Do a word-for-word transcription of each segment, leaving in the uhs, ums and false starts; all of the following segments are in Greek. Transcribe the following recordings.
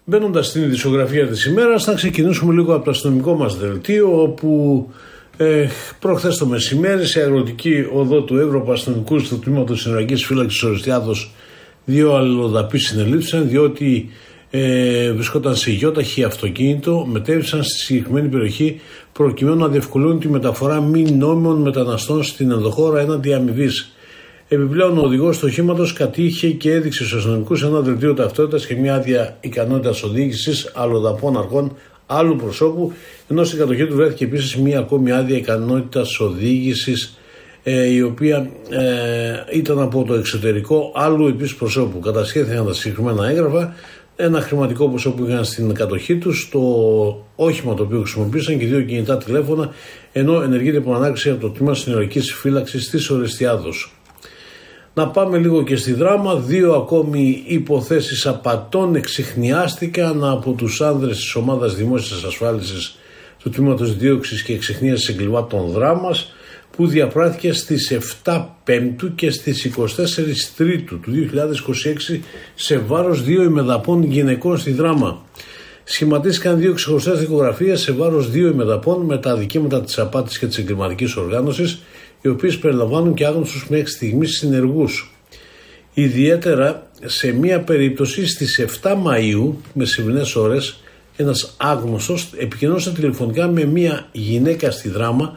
Μπαίνοντας στην ειδησιογραφία της ημέρας, θα ξεκινήσουμε λίγο από το αστυνομικό μας δελτίο, όπου ε, προχθές το μεσημέρι σε αγροτική οδό του Εύρωπου αστυνομικού του τμήματος συνοριακής φύλαξης Ορεστιάδος δύο αλλοδαποί συνελήφθησαν διότι ε, βρισκόταν σε γιόταχη αυτοκίνητο, μετέβησαν στη συγκεκριμένη περιοχή προκειμένου να διευκολύνουν τη μεταφορά μη νόμιμων μεταναστών στην ενδοχώρα έναντι αμοιβής. Επιπλέον, ο οδηγός του οχήματος κατήχε και έδειξε στους αστυνομικούς ένα δελτίο ταυτότητας και μια άδεια ικανότητας οδήγησης αλλοδαπών αρχών άλλου προσώπου, ενώ στην κατοχή του βρέθηκε επίσης μια ακόμη άδεια ικανότητας οδήγησης, ε, η οποία ε, ήταν από το εξωτερικό άλλου επίσης προσώπου. Κατασχέθηκαν τα συγκεκριμένα έγγραφα, ένα χρηματικό ποσό που είχαν στην κατοχή τους, το όχημα το οποίο χρησιμοποίησαν και δύο κινητά τηλέφωνα, ενώ ενεργείται προανάκριση από το τμήμα συνοριακής φύλαξης της Ορεστιάδος. Να πάμε λίγο και στη δράμα. Δύο ακόμη υποθέσεις απατών εξιχνιάστηκαν από τους άνδρες της ομάδας δημόσιας ασφάλισης του τμήματος δίωξης και εξιχνίασης εγκλημάτων δράμας, που διαπράχθηκε στις επτά Πέμπτου και στις είκοσι τέσσερις Τρίτου του δύο χιλιάδες είκοσι έξι σε βάρος δύο ημεδαπών γυναικών στη Δράμα. Σχηματίστηκαν δύο ξεχωριστές δικογραφίες σε βάρος δύο ημεδαπών με τα αδικήματα της απάτης και της εγκληματικής οργάνωσης, οι οποίες περιλαμβάνουν και άγνωστους μέχρι στιγμής συνεργούς. Ιδιαίτερα σε μία περίπτωση στις επτά Μαΐου μεσημβρινές ώρες, ένας άγνωστος επικοινώνησε τηλεφωνικά με μία γυναίκα στη Δράμα,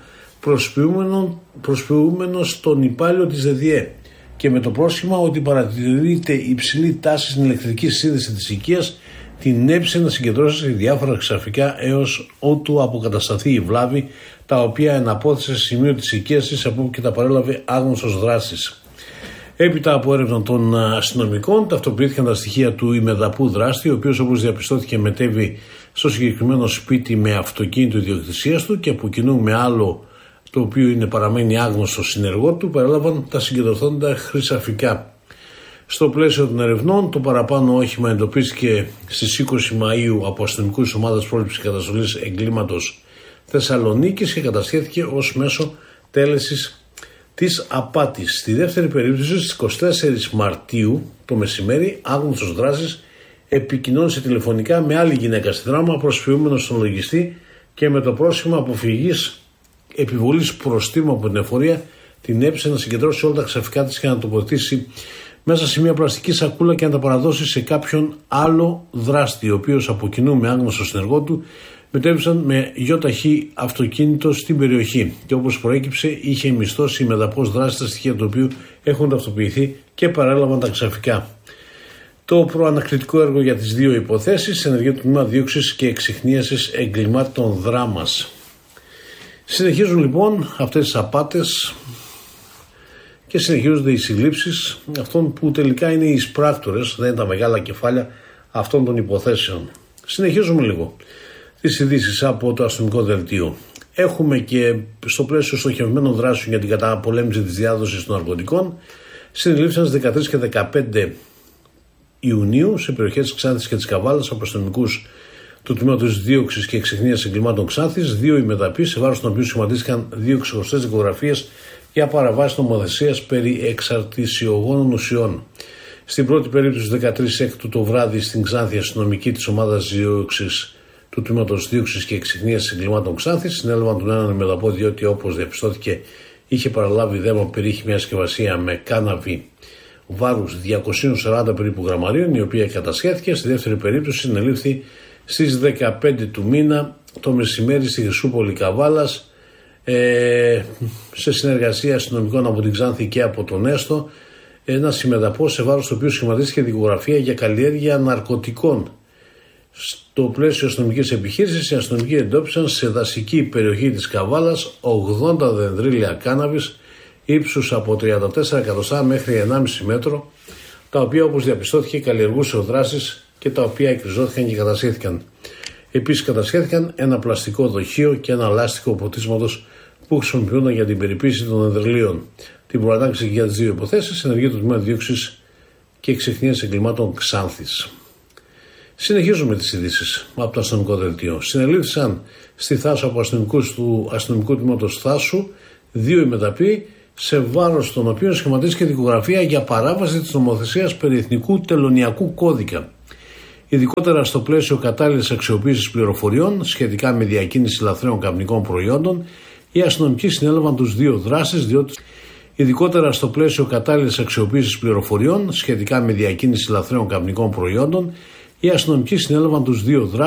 προσποιούμενος τον υπάλληλο της ΔΔΕ και με το πρόσχημα ότι παρατηρείται υψηλή τάση στην ηλεκτρική σύνδεση της οικίας, την έπεισε να συγκεντρώσει διάφορα χρυσαφικά έως ότου αποκατασταθεί η βλάβη, τα οποία εναπόθεσε σε σημείο της οικίας της, από όπου και τα παρέλαβε άγνωστος δράστης. Έπειτα από έρευνα των αστυνομικών, ταυτοποιήθηκαν τα στοιχεία του ημεδαπού δράστη, ο οποίος, όπως διαπιστώθηκε, μετέβη στο συγκεκριμένο σπίτι με αυτοκίνητο ιδιοκτησίας του και από κοινού με άλλο, το οποίο είναι παραμένει άγνωστο συνεργό του, παρέλαβαν τα συγκεντρωθόντα χρυσαφικά. Στο πλαίσιο των ερευνών, το παραπάνω όχημα εντοπίστηκε στις είκοσι Μαΐου από αστυνομικούς ομάδας πρόληψης και καταστολής εγκλήματος Θεσσαλονίκης και κατασχέθηκε ως μέσο τέλεσης της απάτης. Στη δεύτερη περίπτωση, στις είκοσι τέσσερις Μαρτίου το μεσημέρι, άγνωστος δράσης επικοινώνησε τηλεφωνικά με άλλη γυναίκα στη Δράμα, προσποιούμενος στον λογιστή και με το πρόσχημα αποφυγής επιβολής προστίμου από την εφορία, την έπεισε να συγκεντρώσει όλα τα χρυσαφικά της και να τοποθετήσει μέσα σε μια πλαστική σακούλα και να τα παραδώσει σε κάποιον άλλο δράστη, ο οποίος από κοινού με άγνωστο συνεργό του μετέβησαν με γιοταχή αυτοκίνητο στην περιοχή και, όπως προέκυψε, είχε μισθώσει ημεδαπός δράστη, τα στοιχεία του οποίου έχουν ταυτοποιηθεί και παρέλαβαν τα χρυσαφικά. Το προανακριτικό έργο για τις δύο υποθέσεις ενεργεί το τμήμα δίωξης και εξιχνίασης εγκλημάτων δράμας. Συνεχίζουν λοιπόν αυτές τις απάτες και συνεχίζονται οι συλλήψεις αυτών που τελικά είναι οι εισπράκτορες, δεν είναι τα μεγάλα κεφάλια αυτών των υποθέσεων. Συνεχίζουμε λίγο τις ειδήσεις από το αστυνομικό δελτίο. Έχουμε και στο πλαίσιο στοχευμένων δράσεων για την καταπολέμηση της διάδοσης των ναρκωτικών, συνελήφθησαν στις δεκατρείς και δεκαπέντε Ιουνίου σε περιοχές της Ξάνθης και της Καβάλας από αστυνομικούς του τμήματος δίωξης και εξιχνίασης εγκλημάτων Ξάνθης, δύο ημεδαποί, σε βάρος των οποίων σχηματίστηκαν δύο ξεχωριστές δικογραφίες για παραβάσεις νομοθεσίας περί εξαρτησιογόνων ουσιών. Στην πρώτη περίπτωση, δεκατρείς Έκτου το βράδυ, στην Ξάνθη, αστυνομική της ομάδας δίωξης του τμήματος δίωξης και εξιχνίασης εγκλημάτων Ξάνθης συνέλαβαν τον έναν ημεδαπό, διότι, όπως διαπιστώθηκε, είχε παραλάβει δέμα που περιείχε μια συσκευασία με κάναβη βάρους διακόσια σαράντα περίπου γραμμαρίων, η οποία κατασχέθηκε. Στη δεύτερη περίπτωση, συνελήφθη στις δεκαπέντε του μήνα το μεσημέρι στη Χρυσούπολη Καβάλας, ε, σε συνεργασία αστυνομικών από την Ξάνθη και από τον Έστω, ένα ημεδαπό σε βάρος του οποίου σχηματίστηκε δικογραφία για καλλιέργεια ναρκωτικών. Στο πλαίσιο αστυνομικής επιχείρησης, οι αστυνομικοί εντόπισαν σε δασική περιοχή της Καβάλας ογδόντα δενδρίλια κάναβης ύψους από τριάντα τέσσερα εκατοστά μέχρι ενάμιση μέτρο, τα οποία, όπως διαπιστώθηκε, καλλιεργούσε ο δράστης και τα οποία εκκριζώθηκαν και κατασχέθηκαν. Επίσης κατασχέθηκαν ένα πλαστικό δοχείο και ένα λάστιχο ποτίσματος που χρησιμοποιούνταν για την περιποίηση των ενδρυλίων. Την προανάκριση για τις δύο υποθέσεις ενεργεί το τμήμα δίωξης και εξιχνίασης εγκλημάτων Ξάνθης. Συνεχίζουμε τις ειδήσεις από το αστυνομικό δελτίο. Συνελήφθησαν στη Θάσο από αστυνομικούς του αστυνομικού τμήματος Θάσου δύο ημεδαποί, σε βάρος των οποίων σχηματίστηκε δικογραφία για παράβαση της νομοθεσίας περί εθνικού τελωνιακού κώδικα. Ειδικότερα στο πλαίσιο κατάλληλης αξιοποίησης πληροφοριών σχετικά με διακίνηση λαθρέων καπνικών προϊόντων, οι αστυνομικοί συνέλαβαν τους δύο δράστες, διότι ειδικότερα στο πλαίσιο κατάλληλης αξιοποίησης πληροφοριών σχετικά με διακίνηση λαθρέων καπνικών προϊόντων, οι αστυνομικοί συνέλαβαν τους δύο δράστες.